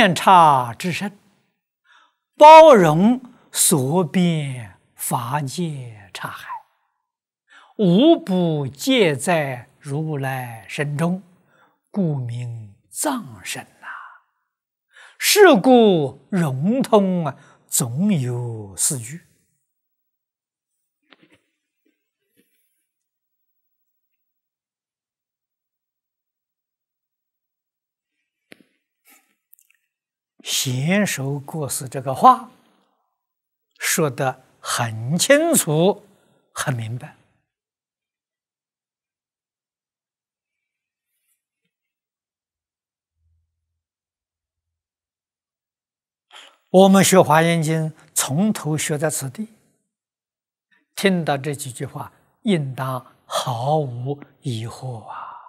遍察之身，包容所变法界刹海，无不皆在如来身中，故名藏身呐。是故融通总有四句。贤首国师这个话说得很清楚、很明白。我们学《华严经》，从头学在此地，听到这几句话，应当毫无疑惑啊！